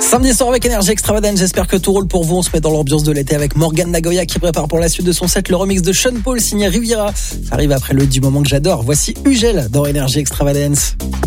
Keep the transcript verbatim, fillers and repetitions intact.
Samedi soir avec Énergie Extravagance, j'espère que tout roule pour vous. On se met dans l'ambiance de l'été avec Morgan Nagoya qui prépare pour la suite de son set le remix de Sean Paul signé Riviera. Ça arrive après le du moment que j'adore. Voici Ugel dans Énergie Extravagance.